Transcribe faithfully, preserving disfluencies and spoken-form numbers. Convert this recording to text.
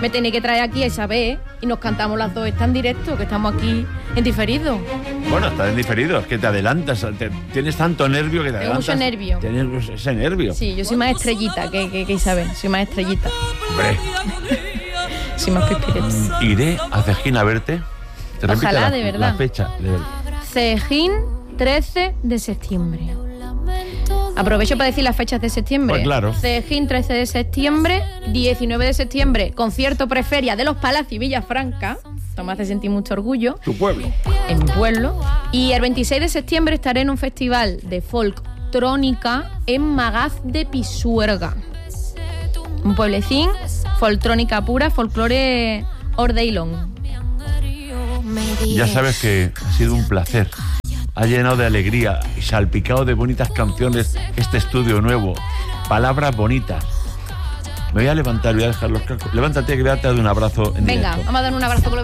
me tenéis que traer aquí a Isabel y nos cantamos las dos. Está en directo, que estamos aquí en diferido. Bueno, estás en diferido, es que te adelantas, te, tienes tanto nervio que te Tengo adelantas. mucho nervio. Tienes ese nervio. Sí, yo soy más estrellita que, que, que Isabel, soy más estrellita. Hombre. Soy más pispireta. Iré a Cejín a verte. Te repite Ojalá, la, de verdad. la fecha. De verdad. Cejín, trece de septiembre. Aprovecho para decir las fechas de septiembre. Pues claro. Cejín, trece de septiembre. diecinueve de septiembre, concierto preferia de los Palacios y Villafranca. Esto me hace sentir mucho orgullo. Tu pueblo. En mi pueblo. Y el veintiséis de septiembre estaré en un festival de folktrónica en Magaz de Pisuerga. Un pueblecín, folktrónica pura, folclore ordeilón. Ya sabes que ha sido un placer. Ha llenado de alegría y salpicado de bonitas canciones este estudio nuevo. Palabras bonitas. Me voy a levantar, voy a dejar los cascos. Levántate que voy a darte un abrazo en Venga, directo. vamos a dar un abrazo con los